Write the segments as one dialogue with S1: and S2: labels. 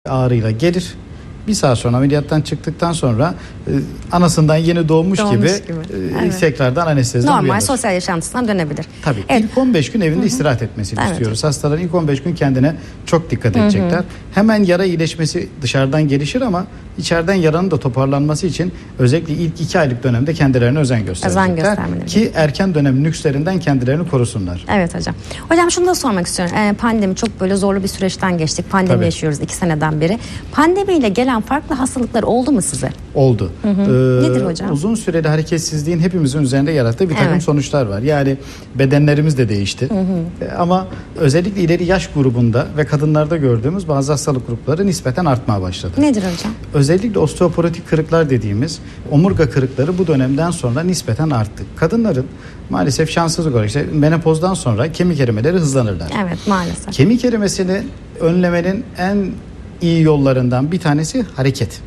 S1: ağrıyla gelir. Bir saat sonra ameliyattan çıktıktan sonra anasından yeni doğmuş gibi. Evet. Tekrardan anesteziden
S2: normal
S1: uyanır.
S2: Sosyal yaşantısına dönebilir.
S1: Tabii.
S2: Evet.
S1: İlk 15 gün evinde istirahat etmesini istiyoruz. Hastaların ilk 15 gün kendine çok dikkat edecekler. Hemen yara iyileşmesi dışarıdan gelişir ama içeriden yaranın da toparlanması için özellikle ilk 2 aylık dönemde kendilerine özen gösterecekler. Ki erken dönem nükslerinden kendilerini korusunlar.
S2: Evet hocam. Hocam şunu da sormak istiyorum. Pandemi çok böyle zorlu bir süreçten geçtik. Pandemi yaşıyoruz 2 seneden beri. Pandemiyle gelen farklı hastalıklar oldu mu size?
S1: Oldu.
S2: Nedir hocam?
S1: Uzun süreli hareketsizliğin hepimizin üzerinde yarattığı bir takım sonuçlar var. Yani bedenlerimiz de değişti. Ama özellikle ileri yaş grubunda ve kadınlarda gördüğümüz bazı hastalık grupları nispeten artmaya başladı.
S2: Nedir hocam?
S1: Özellikle osteoporotik kırıklar dediğimiz omurga kırıkları bu dönemden sonra nispeten arttı. Kadınların maalesef şanssızlık olarak işte menopozdan sonra kemik erimeleri hızlanırlar.
S2: Evet, maalesef.
S1: Kemik erimesini önlemenin en iyi yollarından bir tanesi hareket.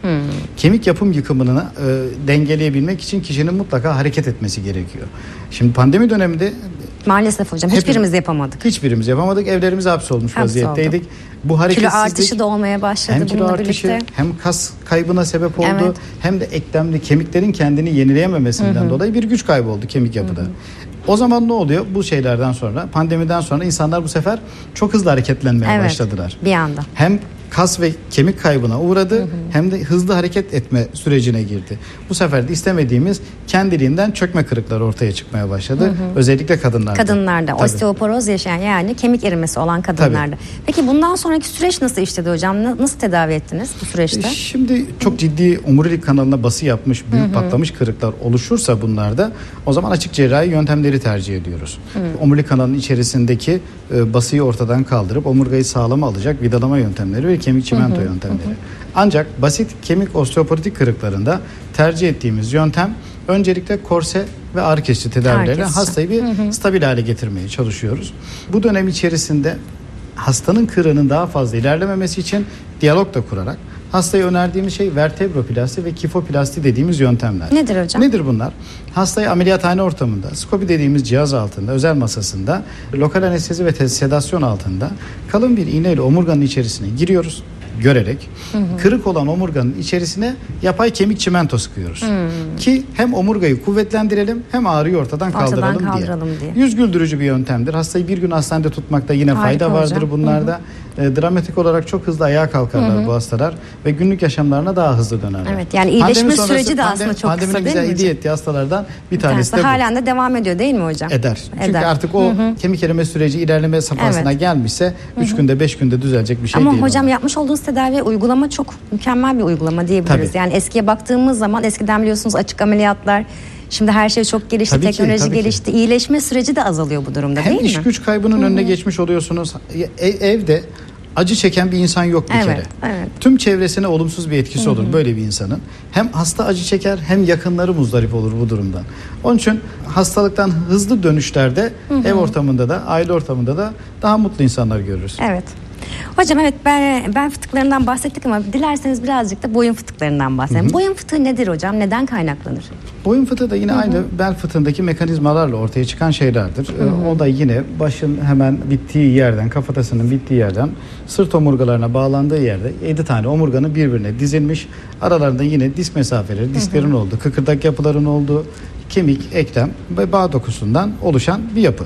S1: Kemik yapım yıkımını dengeleyebilmek için kişinin mutlaka hareket etmesi gerekiyor. Şimdi pandemi döneminde
S2: maalesef hocam hiçbirimiz yapamadık.
S1: Hiçbirimiz yapamadık. Evlerimize hapsolmuş vaziyetteydik. Bu hareketsizlik
S2: kilo artışı da olmaya başladı
S1: hem kilo artışı
S2: birlikte.
S1: Hem kas kaybına sebep oldu. Hem de eklemli kemiklerin kendini yenileyememesinden dolayı bir güç kaybı oldu kemik yapıda. O zaman ne oluyor? Bu şeylerden sonra, pandemiden sonra insanlar bu sefer çok hızlı hareketlenmeye başladılar.
S2: Bir anda.
S1: Hem kas ve kemik kaybına uğradı hem de hızlı hareket etme sürecine girdi. Bu sefer de istemediğimiz kendiliğinden çökme kırıkları ortaya çıkmaya başladı. Özellikle kadınlarda.
S2: Kadınlarda osteoporoz yaşayan yani kemik erimesi olan kadınlarda. Peki bundan sonraki süreç nasıl işledi hocam? Nasıl tedavi ettiniz bu süreçte?
S1: Şimdi çok ciddi omurilik kanalına bası yapmış, büyük patlamış kırıklar oluşursa bunlarda o zaman açık cerrahi yöntemleri tercih ediyoruz. Omurilik kanalının içerisindeki basıyı ortadan kaldırıp omurgayı sağlama alacak vidalama yöntemleri ve kemik çimento yöntemleri. Ancak basit kemik osteoporotik kırıklarında tercih ettiğimiz yöntem öncelikle korse ve ağrı kesici tedavileriyle hastayı bir stabil hale getirmeye çalışıyoruz. Bu dönem içerisinde hastanın kırığının daha fazla ilerlememesi için diyalog da kurarak hastaya önerdiğimiz şey vertebroplasti ve kifoplasti dediğimiz yöntemler.
S2: Nedir hocam?
S1: Nedir bunlar? Hastayı ameliyathane ortamında, skopi dediğimiz cihaz altında, özel masasında, lokal anestezi ve sedasyon altında kalın bir iğneyle omurganın içerisine giriyoruz görerek. Kırık olan omurganın içerisine yapay kemik çimento sıkıyoruz. Ki hem omurgayı kuvvetlendirelim hem ağrıyı ortadan kaldıralım diye. Yüz güldürücü bir yöntemdir. Hastayı bir gün hastanede tutmakta yine fayda vardır bunlarda. Dramatik olarak çok hızlı ayağa kalkarlar bu hastalar ve günlük yaşamlarına daha hızlı dönerler.
S2: Evet, yani iyileşme süreci de aslında çok kısa değil mi?
S1: Pandeminin bize hediye ettiği hastalardan bir tanesi de bu.
S2: Halen de devam ediyor değil mi hocam?
S1: Eder. Çünkü artık o kemik erime süreci ilerleme safhasına gelmişse 3 günde 5 günde düzelecek bir şey değil.
S2: Ama hocam yapmış olduğunuz tedavi uygulama çok mükemmel bir uygulama diyebiliriz. Yani eskiye baktığımız zaman eskiden biliyorsunuz açık ameliyatlar, şimdi her şey çok gelişti, teknoloji gelişti. İyileşme süreci de azalıyor bu durumda değil mi?
S1: Hem iş güç kaybının önüne geçmiş oluyorsunuz. Evde acı çeken bir insan yok bir kere. Tüm çevresine olumsuz bir etkisi olur böyle bir insanın. Hem hasta acı çeker hem yakınları muzdarip olur bu durumdan. Onun için hastalıktan hızlı dönüşlerde ev ortamında da aile ortamında da daha mutlu insanlar görürüz.
S2: Evet. Hocam bel fıtıklarından bahsettik ama dilerseniz birazcık da boyun fıtıklarından bahsedelim. Boyun fıtığı nedir hocam? Neden kaynaklanır?
S1: Boyun fıtığı da yine aynı bel fıtığındaki mekanizmalarla ortaya çıkan şeylerdir. O da yine başın hemen bittiği yerden, kafatasının bittiği yerden sırt omurgalarına bağlandığı yerde 7 tane omurganın birbirine dizilmiş. Aralarında yine disk mesafeleri, disklerin olduğu, kıkırdak yapıların olduğu, kemik, eklem ve bağ dokusundan oluşan bir yapı.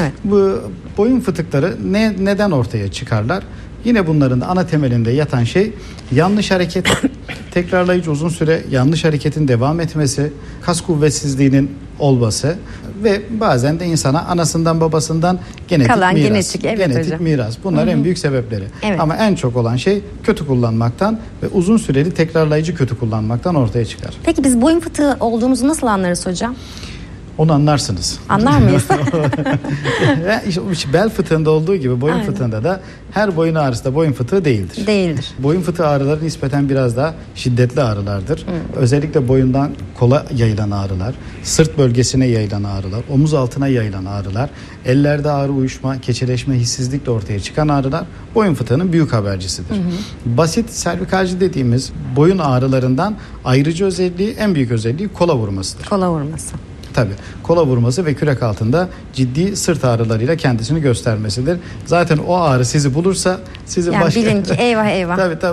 S1: Bu boyun fıtıkları neden ortaya çıkarlar? Yine bunların da ana temelinde yatan şey yanlış hareket, tekrarlayıcı uzun süre yanlış hareketin devam etmesi, kas kuvvetsizliğinin olması ve bazen de insana anasından babasından genetik miras. Bunlar en büyük sebepleri. Ama en çok olan şey kötü kullanmaktan ve uzun süreli tekrarlayıcı kötü kullanmaktan ortaya çıkar.
S2: Peki biz boyun fıtığı olduğumuzu nasıl anlarız hocam?
S1: Onu anlarsınız.
S2: Anlar mıyız?
S1: Bel fıtığında olduğu gibi boyun fıtığında da her boyun ağrısı da boyun fıtığı değildir. Boyun fıtığı ağrıları nispeten biraz daha şiddetli ağrılardır. Özellikle boyundan kola yayılan ağrılar, sırt bölgesine yayılan ağrılar, omuz altına yayılan ağrılar, ellerde ağrı, uyuşma, keçeleşme, hissizlikle ortaya çıkan ağrılar boyun fıtığının büyük habercisidir. Basit servikalci dediğimiz boyun ağrılarından ayrıcı özelliği, en büyük özelliği kola vurmasıdır.
S2: Kola vurması.
S1: Tabii. Kola vurması ve kürek altında ciddi sırt ağrılarıyla kendisini göstermesidir. Zaten o ağrı sizi bulursa sizin
S2: bilin ki eyvah eyvah.
S1: Tabii.